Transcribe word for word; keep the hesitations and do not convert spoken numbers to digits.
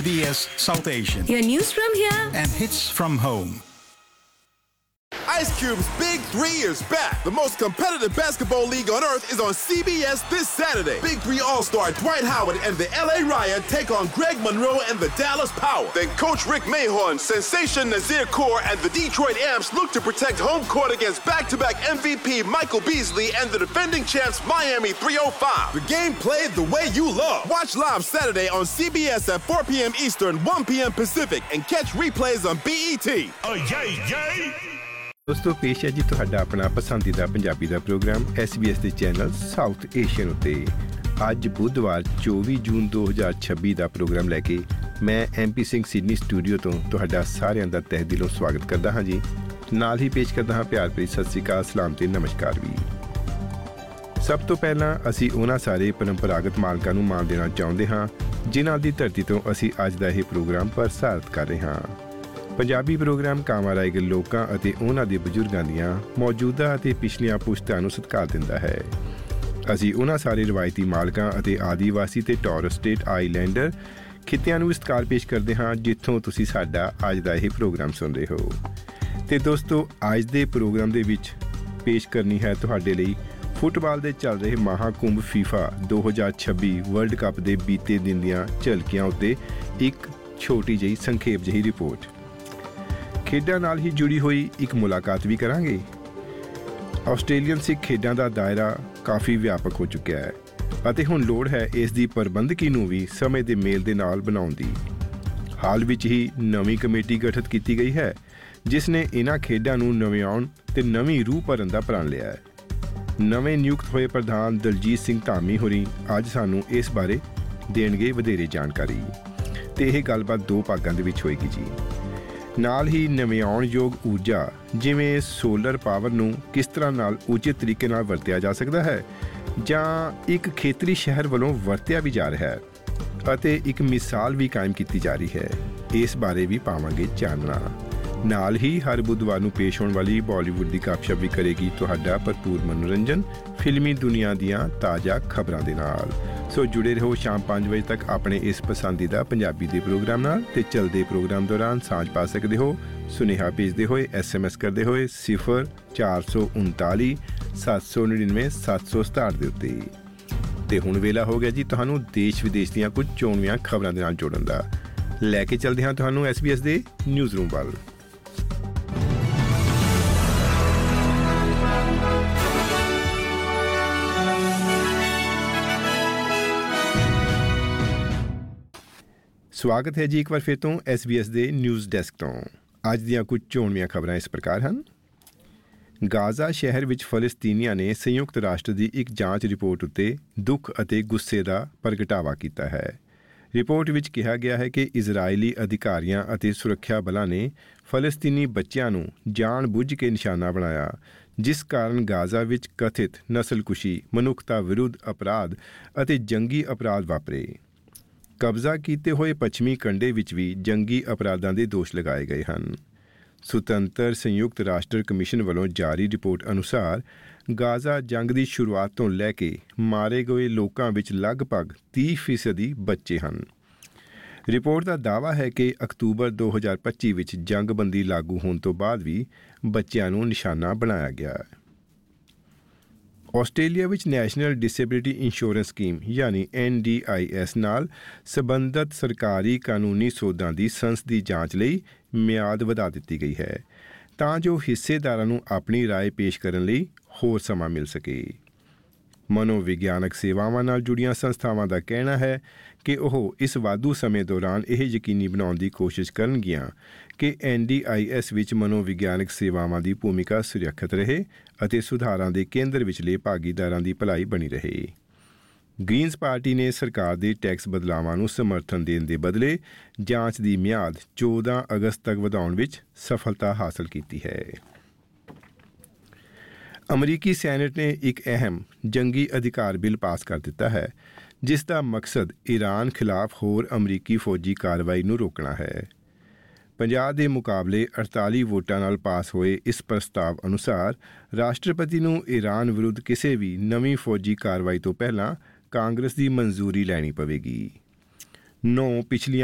B S South Asian. Your news from here and hits from home. Ice Cube's Big Three is back. The most competitive basketball league on earth is on C B S this Saturday. Big Three All-Star Dwight Howard and the L A Riot take on Greg Monroe and the Dallas Power. Then Coach Rick Mahorn, Sensation Nazir Kaur, and the Detroit Amps look to protect home court against back-to-back M V P Michael Beasley and the defending champs Miami three oh five. The game played the way you love. Watch live Saturday on C B S at four p.m. Eastern, one p.m. Pacific, and catch replays on B E T. Oh, yay, yay! ਦੋਸਤੋ ਪੇਸ਼ ਹੈ ਜੀ ਤੁਹਾਡਾ ਆਪਣਾ ਪਸੰਦੀਦਾ ਪੰਜਾਬੀ ਦਾ programme S B S ਦੇ channel south Asian ਉੱਤੇ। ਅੱਜ ਬੁੱਧਵਾਰ ਚੌਵੀ ਜੂਨ ਦੋ ਹਜ਼ਾਰ ਛੱਬੀ ਦਾ ਪ੍ਰੋਗਰਾਮ ਲੈ ਕੇ ਮੈਂ M P Singh Sydney studio ਤੋਂ ਤੁਹਾਡਾ ਸਾਰਿਆਂ ਦਾ ਤਹਿ ਦਿਲੋਂ ਸਵਾਗਤ ਕਰਦਾ ਹਾਂ ਜੀ। ਨਾਲ ਹੀ ਪੇਸ਼ ਕਰਦਾ ਹਾਂ ਪਿਆਰ ਭਰੀ ਸਤਿ ਸ਼੍ਰੀ ਅਕਾਲ, ਸਲਾਮ ਤੇ ਨਮਸਕਾਰ ਵੀ। ਸਭ ਤੋਂ ਪਹਿਲਾਂ ਅਸੀਂ ਉਹਨਾਂ ਸਾਰੇ ਪਰੰਪਰਾਗਤ ਮਾਲਕਾਂ ਨੂੰ ਮਾਣ ਦੇਣਾ ਚਾਹੁੰਦੇ ਹਾਂ ਜਿਨ੍ਹਾਂ ਦੀ ਧਰਤੀ ਤੋਂ ਅਸੀਂ ਅੱਜ ਦਾ ਇਹ ਪ੍ਰੋਗਰਾਮ ਪ੍ਰਸਾਰਿਤ ਕਰ ਰਹੇ ਹਾਂ। ਪੰਜਾਬੀ ਪ੍ਰੋਗਰਾਮ ਕਾਵਾਂ ਰਾਏ ਗਏ ਲੋਕਾਂ ਅਤੇ ਉਹਨਾਂ ਦੇ ਬਜ਼ੁਰਗਾਂ ਦੀਆਂ ਮੌਜੂਦਾ ਅਤੇ ਪਿਛਲੀਆਂ ਪੁਸ਼ਤਾਂ ਨੂੰ ਸਤਿਕਾਰ ਦਿੰਦਾ ਹੈ। ਅਸੀਂ ਉਹਨਾਂ ਸਾਰੇ ਰਵਾਇਤੀ ਮਾਲਕਾਂ ਅਤੇ ਆਦੀਵਾਸੀ ਤੇ ਟੋਰਸ ਸਟੇਟ ਆਈਲੈਂਡਰ ਖਿੱਤਿਆਂ ਨੂੰ ਸਤਿਕਾਰ ਪੇਸ਼ ਕਰਦੇ ਹਾਂ ਜਿੱਥੋਂ ਤੁਸੀਂ ਸਾਡਾ ਅੱਜ ਦਾ ਇਹ ਪ੍ਰੋਗਰਾਮ ਸੁਣ ਰਹੇ ਹੋ। ਅਤੇ ਦੋਸਤੋ ਅੱਜ ਦੇ ਪ੍ਰੋਗਰਾਮ ਦੇ ਵਿੱਚ ਪੇਸ਼ ਕਰਨੀ ਹੈ ਤੁਹਾਡੇ ਲਈ ਫੁੱਟਬਾਲ ਦੇ ਚੱਲ ਰਹੇ ਮਹਾਕੁੰਭ ਫੀਫਾ ਦੋ ਹਜ਼ਾਰ ਛੱਬੀ ਵਰਲਡ ਕੱਪ ਦੇ ਬੀਤੇ ਦਿਨ ਦੀਆਂ ਝਲਕੀਆਂ ਉੱਤੇ ਇੱਕ ਛੋਟੀ ਜਿਹੀ ਸੰਖੇਪ ਜਿਹੀ ਰਿਪੋਰਟ। ਖੇਡਾਂ ਨਾਲ ਹੀ ਜੁੜੀ ਹੋਈ ਇੱਕ ਮੁਲਾਕਾਤ ਵੀ ਕਰਾਂਗੇ। ਆਸਟ੍ਰੇਲੀਅਨ ਸਿੱਖ ਖੇਡਾਂ ਦਾ ਦਾਇਰਾ ਕਾਫੀ ਵਿਆਪਕ ਹੋ ਚੁੱਕਿਆ ਹੈ ਅਤੇ ਹੁਣ ਲੋੜ ਹੈ ਇਸ ਦੀ ਪ੍ਰਬੰਧਕੀ ਨੂੰ ਵੀ ਸਮੇਂ ਦੇ ਮੇਲ ਦੇ ਨਾਲ ਬਣਾਉਣ ਦੀ। ਹਾਲ ਵਿੱਚ ਹੀ ਨਵੀਂ ਕਮੇਟੀ ਗਠਿਤ ਕੀਤੀ ਗਈ ਹੈ ਜਿਸ ਨੇ ਇਹਨਾਂ ਖੇਡਾਂ ਨੂੰ ਨਵਿਆਉਣ ਤੇ ਨਵੀਂ ਰੂਹ ਭਰਨ ਦਾ ਪ੍ਰਣ ਲਿਆ ਹੈ। ਨਵੇਂ ਨਿਯੁਕਤ ਹੋਏ ਪ੍ਰਧਾਨ ਦਲਜੀਤ ਸਿੰਘ ਧਾਮੀ ਹੋਰੀ ਅੱਜ ਸਾਨੂੰ ਇਸ ਬਾਰੇ ਦੇਣਗੇ ਵਧੇਰੇ ਜਾਣਕਾਰੀ ਤੇ ਇਹ ਗੱਲਬਾਤ ਦੋ ਭਾਗਾਂ ਦੇ ਵਿੱਚ ਹੋਏਗੀ ਜੀ। ਨਾਲ ਹੀ ਨਵਿਆਉਣਯੋਗ ਊਰਜਾ ਜਿਵੇਂ ਸੋਲਰ ਪਾਵਰ ਨੂੰ ਕਿਸ ਤਰ੍ਹਾਂ ਨਾਲ ਉਚਿਤ ਤਰੀਕੇ ਨਾਲ ਵਰਤਿਆ ਜਾ ਸਕਦਾ ਹੈ ਜਾਂ ਇੱਕ ਖੇਤਰੀ ਸ਼ਹਿਰ ਵੱਲੋਂ ਵਰਤਿਆ ਵੀ ਜਾ ਰਿਹਾ ਹੈ ਅਤੇ ਇੱਕ ਮਿਸਾਲ ਵੀ ਕਾਇਮ ਕੀਤੀ ਜਾ ਰਹੀ ਹੈ, ਇਸ ਬਾਰੇ ਵੀ ਪਾਵਾਂਗੇ ਚਾਨਣਾ। ਨਾਲ ਹੀ ਹਰ ਬੁੱਧਵਾਰ ਨੂੰ ਪੇਸ਼ ਹੋਣ ਵਾਲੀ ਬਾਲੀਵੁੱਡ ਦੀ ਗੱਪਸ਼ਪ ਵੀ ਕਰੇਗੀ ਤੁਹਾਡਾ ਭਰਪੂਰ ਮਨੋਰੰਜਨ ਫਿਲਮੀ ਦੁਨੀਆ ਦੀਆਂ ਤਾਜ਼ਾ ਖਬਰਾਂ ਦੇ ਨਾਲ। ਸੋ ਜੁੜੇ ਰਹੋ ਸ਼ਾਮ ਪੰਜ ਵਜੇ ਤੱਕ ਆਪਣੇ ਇਸ ਪਸੰਦੀਦਾ ਪੰਜਾਬੀ ਦੇ ਪ੍ਰੋਗਰਾਮ ਨਾਲ ਤੇ ਚੱਲਦੇ ਪ੍ਰੋਗਰਾਮ ਦੌਰਾਨ ਸਾਂਝ ਪਾ ਸਕਦੇ ਹੋ ਸੁਨੇਹਾ ਭੇਜਦੇ ਹੋਏ, ਐਸ ਐਮ ਐਸ ਕਰਦੇ ਹੋਏ ਸਿਫਰ ਚਾਰ ਸੌ ਉਨਤਾਲੀ ਸੱਤ ਸੌ ਨੜਿਨਵੇਂ ਸੱਤ ਸੌ ਸਤਾਹਠ ਦੇ ਉੱਤੇ। ਤੇ ਹੁਣ ਵੇਲਾ ਹੋ ਗਿਆ ਜੀ ਤੁਹਾਨੂੰ ਦੇਸ਼ ਵਿਦੇਸ਼ ਦੀਆਂ ਕੁਝ ਚੋਣਵੀਆਂ ਖਬਰਾਂ ਦੇ ਨਾਲ ਜੋੜਨ ਦਾ। ਲੈ ਕੇ ਚੱਲਦੇ ਹਾਂ ਤੁਹਾਨੂੰ ਐਸ ਬੀ ਐਸ ਦੇ ਨਿਊਜ਼ ਰੂਮ ਵੱਲ। ਸਵਾਗਤ ਹੈ ਜੀ ਇੱਕ ਵਾਰ ਫਿਰ ਤੋਂ ਐਸ ਬੀ ਐਸ ਦੇ ਨਿਊਜ਼ ਡੈਸਕ ਤੋਂ। ਅੱਜ ਦੀਆਂ ਕੁਝ ਚੋਣਵੀਆਂ ਖਬਰਾਂ ਇਸ ਪ੍ਰਕਾਰ ਹਨ। ਗਾਜ਼ਾ ਸ਼ਹਿਰ ਵਿੱਚ ਫਲਸਤੀਨੀਆਂ ਨੇ ਸੰਯੁਕਤ ਰਾਸ਼ਟਰ ਦੀ ਇੱਕ ਜਾਂਚ ਰਿਪੋਰਟ ਉੱਤੇ ਦੁੱਖ ਅਤੇ ਗੁੱਸੇ ਦਾ ਪ੍ਰਗਟਾਵਾ ਕੀਤਾ ਹੈ। ਰਿਪੋਰਟ ਵਿੱਚ ਕਿਹਾ ਗਿਆ ਹੈ ਕਿ ਇਜ਼ਰਾਈਲੀ ਅਧਿਕਾਰੀਆਂ ਅਤੇ ਸੁਰੱਖਿਆ ਬਲਾਂ ਨੇ ਫਲਸਤੀਨੀ ਬੱਚਿਆਂ ਨੂੰ ਜਾਣ ਬੁੱਝ ਕੇ ਨਿਸ਼ਾਨਾ ਬਣਾਇਆ ਜਿਸ ਕਾਰਨ ਗਾਜ਼ਾ ਵਿੱਚ ਕਥਿਤ ਨਸਲਕੁਸ਼ੀ, ਮਨੁੱਖਤਾ ਵਿਰੁੱਧ ਅਪਰਾਧ ਅਤੇ ਜੰਗੀ ਅਪਰਾਧ ਵਾਪਰੇ। ਕਬਜ਼ਾ ਕੀਤੇ ਹੋਏ ਪੱਛਮੀ ਕੰਢੇ ਵਿੱਚ ਵੀ ਜੰਗੀ ਅਪਰਾਧਾਂ ਦੇ ਦੋਸ਼ ਲਗਾਏ ਗਏ ਹਨ। ਸੁਤੰਤਰ ਸੰਯੁਕਤ ਰਾਸ਼ਟਰ ਕਮਿਸ਼ਨ ਵੱਲੋਂ ਜਾਰੀ ਰਿਪੋਰਟ ਅਨੁਸਾਰ ਗਾਜ਼ਾ ਜੰਗ ਦੀ ਸ਼ੁਰੂਆਤ ਤੋਂ ਲੈ ਕੇ ਮਾਰੇ ਗਏ ਲੋਕਾਂ ਵਿੱਚ ਲਗਭਗ ਤੀਹ ਫੀਸਦੀ ਬੱਚੇ ਹਨ। ਰਿਪੋਰਟ ਦਾ ਦਾਅਵਾ ਹੈ ਕਿ ਅਕਤੂਬਰ ਦੋ ਹਜ਼ਾਰ ਪੱਚੀ ਵਿੱਚ ਜੰਗਬੰਦੀ ਲਾਗੂ ਹੋਣ ਤੋਂ ਬਾਅਦ ਵੀ ਬੱਚਿਆਂ ਨੂੰ ਨਿਸ਼ਾਨਾ ਬਣਾਇਆ ਗਿਆ ਹੈ। ਆਸਟ੍ਰੇਲੀਆ ਵਿੱਚ ਨੈਸ਼ਨਲ ਡਿਸੇਬਿਲਿਟੀ ਇੰਸ਼ੋਰੈਂਸ ਸਕੀਮ ਯਾਨੀ ਐਨ ਡੀ ਆਈ ਐਸ ਨਾਲ ਸੰਬੰਧਿਤ ਸਰਕਾਰੀ ਕਾਨੂੰਨੀ ਸੋਧਾਂ ਦੀ ਸੰਸਦੀ ਜਾਂਚ ਲਈ ਮਿਆਦ ਵਧਾ ਦਿੱਤੀ ਗਈ ਹੈ ਤਾਂ ਜੋ ਹਿੱਸੇਦਾਰਾਂ ਨੂੰ ਆਪਣੀ ਰਾਏ ਪੇਸ਼ ਕਰਨ ਲਈ ਹੋਰ ਸਮਾਂ ਮਿਲ ਸਕੇ। ਮਨੋਵਿਗਿਆਨਕ ਸੇਵਾਵਾਂ ਨਾਲ ਜੁੜੀਆਂ ਸੰਸਥਾਵਾਂ ਦਾ ਕਹਿਣਾ ਹੈ ਕਿ ਉਹ ਇਸ ਵਾਧੂ ਸਮੇਂ ਦੌਰਾਨ ਇਹ ਯਕੀਨੀ ਬਣਾਉਣ ਦੀ ਕੋਸ਼ਿਸ਼ ਕਰਨਗੀਆਂ ਕਿ ਐਨ ਡੀ ਆਈ ਐਸ ਵਿੱਚ ਮਨੋਵਿਗਿਆਨਕ ਸੇਵਾਵਾਂ ਦੀ ਭੂਮਿਕਾ ਸੁਰੱਖਿਅਤ ਰਹੇ ਅਤੇ ਸੁਧਾਰਾਂ ਦੇ ਕੇਂਦਰ ਵਿਚਲੇ ਭਾਗੀਦਾਰਾਂ ਦੀ ਭਲਾਈ ਬਣੀ ਰਹੇ। ਗ੍ਰੀਨਜ਼ ਪਾਰਟੀ ਨੇ ਸਰਕਾਰ ਦੇ ਟੈਕਸ ਬਦਲਾਵਾਂ ਨੂੰ ਸਮਰਥਨ ਦੇਣ ਦੇ ਬਦਲੇ ਜਾਂਚ ਦੀ ਮਿਆਦ ਚੌਦਾਂ ਅਗਸਤ ਤੱਕ ਵਧਾਉਣ ਵਿੱਚ ਸਫਲਤਾ ਹਾਸਲ ਕੀਤੀ ਹੈ। ਅਮਰੀਕੀ ਸੈਨੇਟ ਨੇ ਇੱਕ ਅਹਿਮ ਜੰਗੀ ਅਧਿਕਾਰ ਬਿੱਲ ਪਾਸ ਕਰ ਦਿੱਤਾ ਹੈ ਜਿਸ ਦਾ ਮਕਸਦ ਈਰਾਨ ਖਿਲਾਫ ਹੋਰ ਅਮਰੀਕੀ ਫੌਜੀ ਕਾਰਵਾਈ ਨੂੰ ਰੋਕਣਾ ਹੈ। ਪੰਜਾਹ ਦੇ ਮੁਕਾਬਲੇ ਅੜਤਾਲੀ ਵੋਟਾਂ ਨਾਲ ਪਾਸ ਹੋਏ ਇਸ ਪ੍ਰਸਤਾਵ ਅਨੁਸਾਰ ਰਾਸ਼ਟਰਪਤੀ ਨੂੰ ਈਰਾਨ ਵਿਰੁੱਧ ਕਿਸੇ ਵੀ ਨਵੀਂ ਫੌਜੀ ਕਾਰਵਾਈ ਤੋਂ ਪਹਿਲਾਂ ਕਾਂਗਰਸ ਦੀ ਮਨਜ਼ੂਰੀ ਲੈਣੀ ਪਵੇਗੀ। ਨੌ ਪਿਛਲੀਆਂ